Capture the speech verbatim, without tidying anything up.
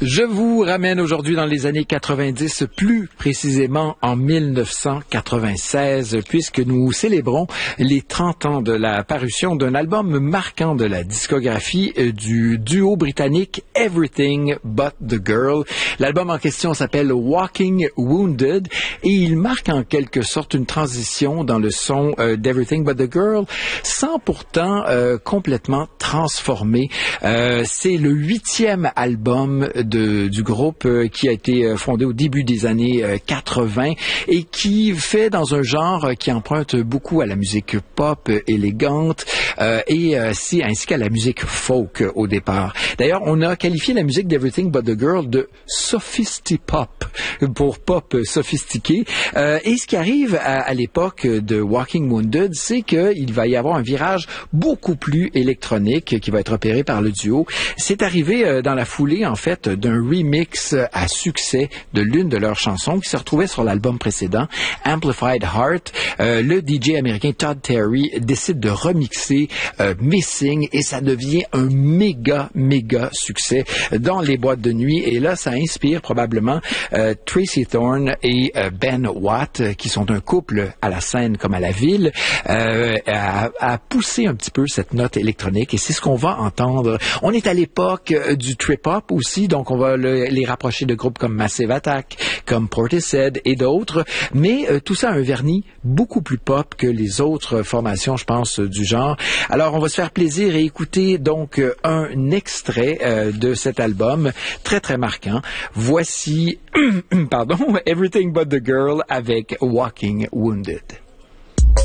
Je vous ramène aujourd'hui dans les années quatre-vingt-dix, plus précisément en mille neuf cent quatre-vingt-seize, puisque nous célébrons les trente ans de la parution d'un album marquant de la discographie du duo britannique Everything But the Girl. L'album en question s'appelle Walking Wounded et il marque en quelque sorte une transition dans le son euh, d'Everything But the Girl, sans pourtant euh, complètement transformer. Euh, c'est le huitième album de, du groupe euh, qui a été fondé au début des années euh, quatre-vingt et qui fait dans un genre euh, qui emprunte beaucoup à la musique pop euh, élégante euh, et euh, si, ainsi qu'à la musique folk euh, au départ. D'ailleurs, on a qualifié la musique d'Everything But the Girl de sophisti-pop, pour pop sophistiqué. Euh, et ce qui arrive à, à l'époque de Walking Wounded, c'est qu'il va y avoir un virage beaucoup plus électronique qui va être opéré par le duo. C'est arrivé euh, dans la foulée, en fait, d'un remix à succès de l'une de leurs chansons qui se retrouvait sur l'album précédent, Amplified Heart. Euh, le D J américain Todd Terry décide de remixer euh, Missing et ça devient un méga, méga succès dans les boîtes de nuit. Et là, ça inspire probablement euh, Tracy Thorn et euh, Ben Watt, qui sont un couple à la scène comme à la ville, euh, à, à pousser un petit peu cette note électronique. Et c'est ce qu'on va entendre. On est à l'époque euh, du trip-hop aussi, donc on va le, les rapprocher de groupes comme Massive Attack, comme Portishead et d'autres, mais euh, tout ça a un vernis beaucoup plus pop que les autres formations, je pense, euh, du genre. Alors, on va se faire plaisir et écouter donc euh, un extrait euh, de cet album très, très marquant. Voici, pardon, Everything But the Girl avec Walking Wounded.